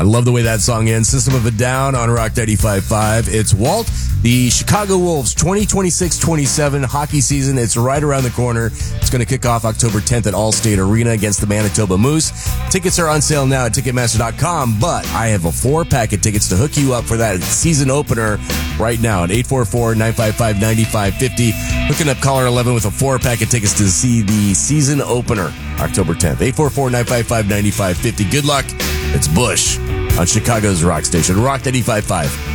love the way that song ends. System of a Down on Rock 95.5. It's Walt. The Chicago Wolves 2026-27 hockey season. It's right around the corner. It's going to kick off October 10th at Allstate Arena against the Manitoba Moose. Tickets are on sale now at Ticketmaster.com, but I have a 4-pack of tickets to hook you up for that season opener right now at 844-955-9550. Hooking up caller 11 with a 4-pack of tickets to see the season opener October 10th. 844-955-9550. Good luck. It's Bush on Chicago's Rock Station, Rock 95.5.